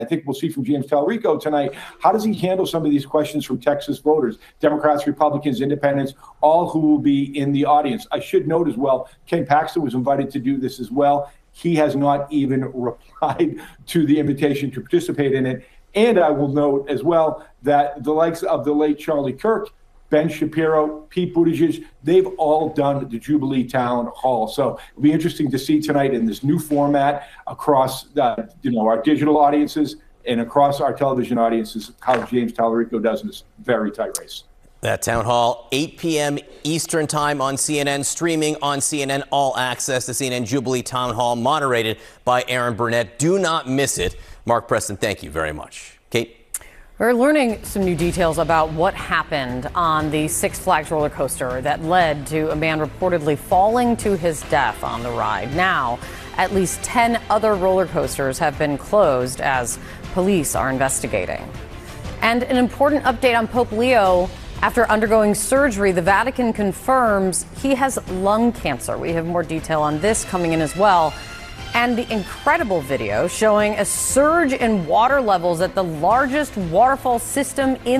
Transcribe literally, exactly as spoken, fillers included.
I think we'll see from James Tallarico tonight. How does he handle some of these questions from Texas voters, Democrats, Republicans, Independents, all who will be in the audience? I should note as well, Ken Paxton was invited to do this as well. He has not even replied to the invitation to participate in it. And I will note as well that the likes of the late Charlie Kirk, Ben Shapiro, Pete Buttigieg, they've all done the Jubilee Town Hall. So it'll be interesting to see tonight in this new format across uh, you know, our digital audiences and across our television audiences, how James Tallarico does in this very tight race. That town hall, eight p m Eastern time on C N N, streaming on C N N All Access, the C N N Jubilee Town Hall, moderated by Aaron Burnett. Do not miss it. Mark Preston, thank you very much. Kate? We're learning some new details about what happened on the Six Flags roller coaster that led to a man reportedly falling to his death on the ride. Now, at least ten other roller coasters have been closed as police are investigating. And an important update on Pope Leo. After undergoing surgery, the Vatican confirms he has lung cancer. We have more detail on this coming in as well. And the incredible video showing a surge in water levels at the largest waterfall system in